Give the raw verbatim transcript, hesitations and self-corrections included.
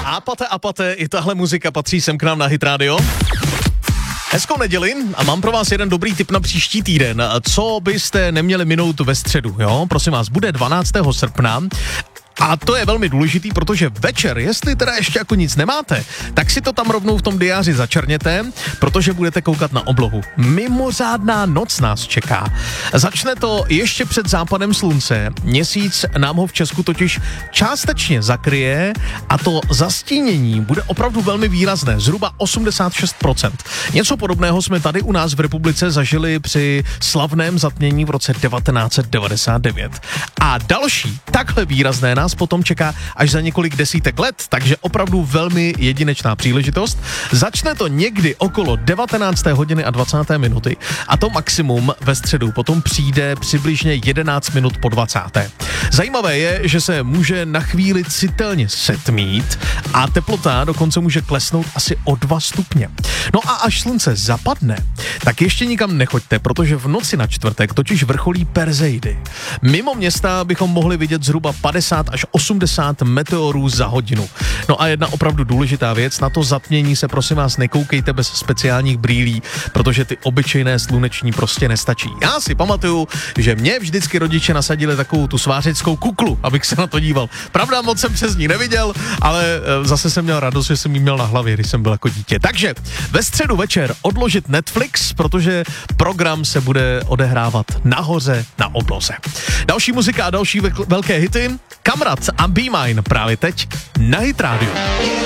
Apate, apate, i tahle muzika patří sem k nám na Hit Radio. Hezkou neděli a mám pro vás jeden dobrý tip na příští týden. Co byste neměli minout ve středu, jo? Prosím vás, bude dvanáctého srpna. A to je velmi důležitý, protože večer, jestli teda ještě jako nic nemáte, tak si to tam rovnou v tom diáři začerněte, protože budete koukat na oblohu. Mimořádná noc nás čeká. Začne to ještě před západem slunce. Měsíc nám ho v Česku totiž částečně zakryje a to zastínění bude opravdu velmi výrazné, zhruba osmdesát šest procent. Něco podobného jsme tady u nás v republice zažili při slavném zatmění v roce devatenáct set devadesát devět. A další takhle výrazné nás potom čeká až za několik desítek let, takže opravdu velmi jedinečná příležitost. Začne to někdy okolo devatenácté hodiny a dvacáté minuty a to maximum ve středu potom přijde přibližně jedenáct minut po dvacáté Zajímavé je, že se může na chvíli citelně setmít a teplota dokonce může klesnout asi o dva stupně. No a až slunce zapadne, tak ještě nikam nechoďte, protože v noci na čtvrtek totiž vrcholí Perseidy. Mimo města bychom mohli vidět zhruba padesát až osmdesát meteorů za hodinu. No a jedna opravdu důležitá věc, na to zatmění se prosím vás nekoukejte bez speciálních brýlí, protože ty obyčejné sluneční prostě nestačí. Já si pamatuju, že mě vždycky rodiče nasadili takovou tu svářeckou kuklu, abych se na to díval. Pravda, moc jsem přes ní neviděl, ale zase jsem měl radost, že jsem ji měl na hlavě, když jsem byl jako dítě. Takže ve středu večer odložit Netflix, protože program se bude odehrávat nahoře na obloze. Další muzika a další velké hity. Kamrat a Be Mine právě teď na Hit Radio.